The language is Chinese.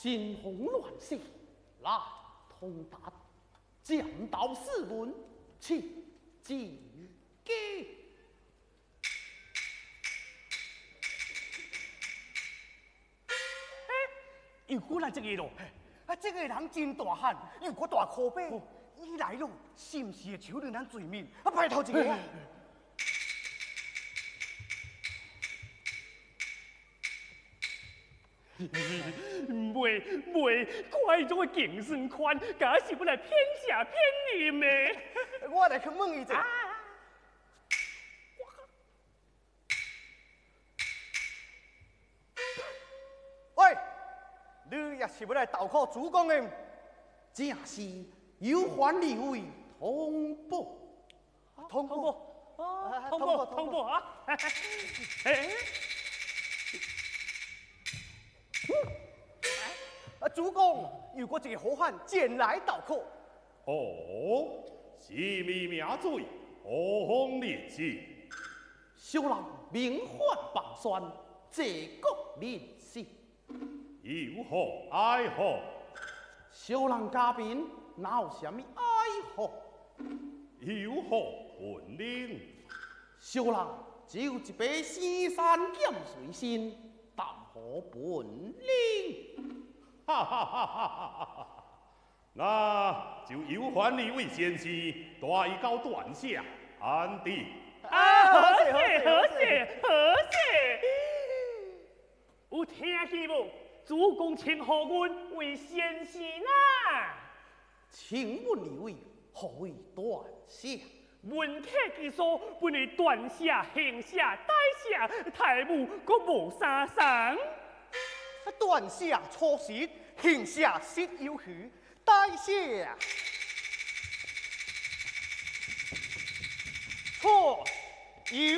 心慌乱世，来通达，讲道斯文，请记记。 又过来这个咯，这个人真大汉，又个大可悲。伊来咯，是毋是会求着咱罪名？拜托一个。 袂，快种个精神宽，假是要来骗下骗你的。 我来去问伊者。喂，你也是要来倒靠主公的？ 正是有还二位通报， 通报， 通报啊！ 主公，如果一个好汉前来倒靠， 哦，是咪名罪，何方列子？ 小人名唤榜宣，这国人士。 有何爱好？ 小人家贫，哪有什么爱好？ 有何本领？ 小人只有一把西山剑随身，但何本领？ 哈哈哈哈哈！那就有还二位先生带伊到段下安定。 好势！有听见无？主公请何阮为先生啊！ 请问二位何为段下？ 文客之说，本为段下、行下、代下，太武阁无三双。 段下初时，行下失有余，代下错有。